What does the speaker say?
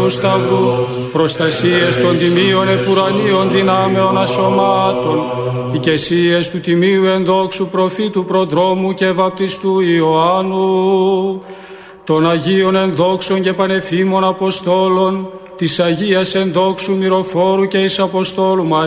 Αγίου Σταυρού, προστασίες των τιμίων επουρανίων δυνάμεων ασωμάτων, οικεσίες του τιμίου ενδόξου προφήτου προδρόμου και βαπτιστού Ιωάννου, των Αγίων ενδόξων και πανεφήμων Αποστόλων, της Αγίας ενδόξου Μυροφόρου και εις Αποστόλου Μαρίας,